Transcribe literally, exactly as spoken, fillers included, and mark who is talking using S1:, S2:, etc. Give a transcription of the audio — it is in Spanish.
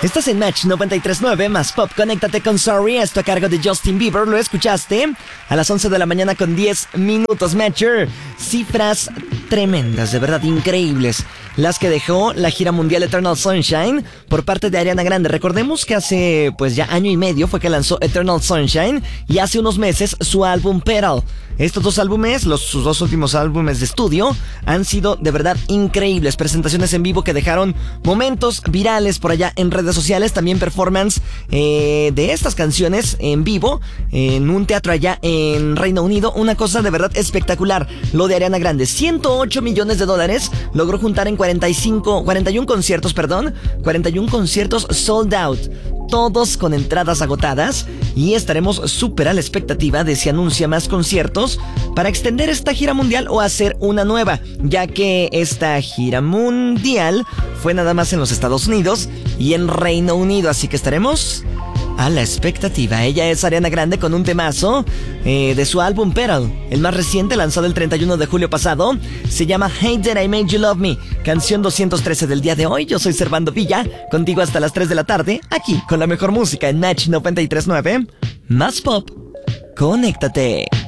S1: Estás en Match noventa y tres punto nueve, más pop. Conéctate con Sorry, esto a cargo de Justin Bieber. Lo escuchaste a las once de la mañana con diez minutos. Matcher, cifras tremendas, de verdad increíbles, las que dejó la gira mundial Eternal Sunshine por parte de Ariana Grande. Recordemos que hace pues ya año y medio fue que lanzó Eternal Sunshine y hace unos meses su álbum Petal. Estos dos álbumes, los, sus dos últimos álbumes de estudio, han sido de verdad increíbles. Presentaciones en vivo que dejaron momentos virales por allá en redes sociales. También performance eh, de estas canciones en vivo en un teatro allá en Reino Unido. Una cosa de verdad espectacular. Lo de Ariana Grande, ciento ocho millones de dólares logró juntar en cuarenta y cinco, cuarenta y uno conciertos, perdón, cuarenta y uno conciertos sold out. Todos con entradas agotadas, y estaremos súper a la expectativa de si anuncia más conciertos para extender esta gira mundial o hacer una nueva, ya que esta gira mundial fue nada más en los Estados Unidos y en Reino Unido, así que estaremos a la expectativa. Ella es Ariana Grande con un temazo eh, de su álbum Petal, el más reciente, lanzado el treinta y uno de julio pasado. Se llama Hey Did I Made You Love Me, canción doscientos trece del día de hoy. Yo soy Servando Villa, contigo hasta las tres de la tarde, aquí con la mejor música en Match noventa y tres punto nueve, más pop. Conéctate.